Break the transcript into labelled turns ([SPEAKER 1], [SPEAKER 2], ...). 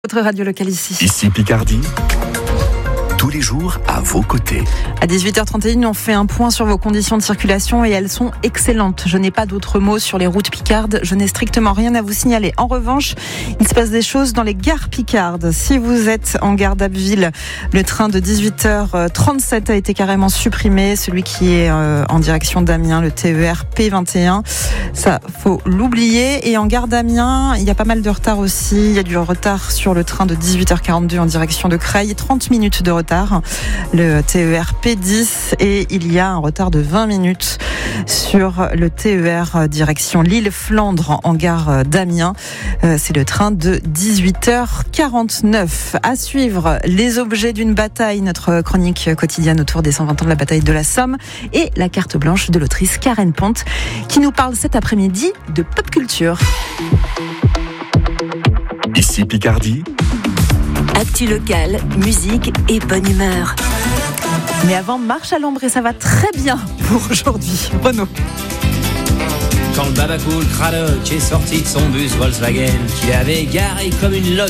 [SPEAKER 1] Votre radio locale ici.
[SPEAKER 2] Ici Picardie, tous les jours à vos côtés.
[SPEAKER 1] À 18h31, on fait un point sur vos conditions de circulation et elles sont excellentes. Je n'ai pas d'autres mots sur les routes picardes. Je n'ai strictement rien à vous signaler. En revanche, il se passe des choses dans les gares picardes. Si vous êtes en gare d'Abbeville, le train de 18h37 a été carrément supprimé. Celui qui est en direction d'Amiens, le TER P21. Ça, faut l'oublier. Et en gare d'Amiens, il y a pas mal de retard aussi. Il y a du retard sur le train de 18h42 en direction de Creil. 30 minutes de retard. Le TER P10 et il y a un retard de 20 minutes sur le TER direction Lille-Flandre en gare d'Amiens. C'est le train de 18h49. À suivre, les objets d'une bataille, notre chronique quotidienne autour des 120 ans de la bataille de la Somme et la carte blanche de l'autrice Karen Ponte qui nous parle cet après-midi de pop culture.
[SPEAKER 2] Ici Picardie.
[SPEAKER 3] Actu locale, musique et bonne humeur.
[SPEAKER 1] Mais avant, marche à l'ombre et ça va très bien pour aujourd'hui. Renaud.
[SPEAKER 4] Quand le babacool Cradock est sorti de son bus Volkswagen, qu'il avait garé comme une loque